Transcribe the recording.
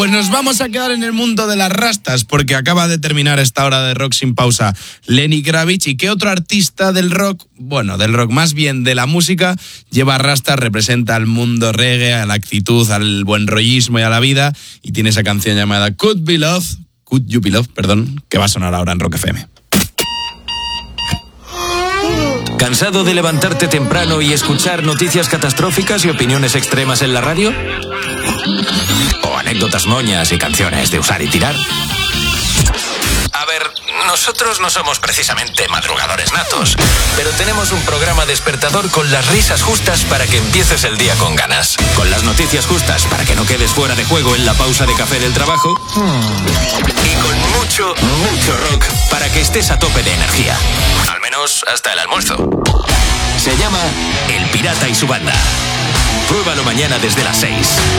Pues nos vamos a quedar en el mundo de las rastas, porque acaba de terminar esta hora de Rock sin pausa Lenny Kravitz. ¿Y qué otro artista del rock, bueno, del rock más bien de la música, lleva rastas, representa al mundo reggae, a la actitud, al buen rollismo y a la vida? Y tiene esa canción llamada Could You Be Love, que va a sonar ahora en Rock FM. ¿Cansado de levantarte temprano y escuchar noticias catastróficas y opiniones extremas en la radio? ¿O anécdotas moñas y canciones de usar y tirar? A ver, nosotros no somos precisamente madrugadores natos, pero tenemos un programa despertador con las risas justas para que empieces el día con ganas, con las noticias justas para que no quedes fuera de juego en la pausa de café del trabajo y con mucho rock para que estés a tope de energía, al menos hasta el almuerzo. Se llama El Pirata y su banda. Pruébalo mañana desde las 6.